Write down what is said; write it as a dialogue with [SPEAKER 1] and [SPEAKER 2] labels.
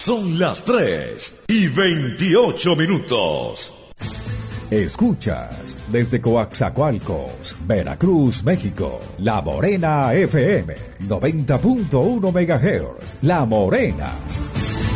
[SPEAKER 1] Son las 3:28.
[SPEAKER 2] Escuchas desde Coaxacualcos, Veracruz, México, La Morena FM, 90.1 MHz, La Morena.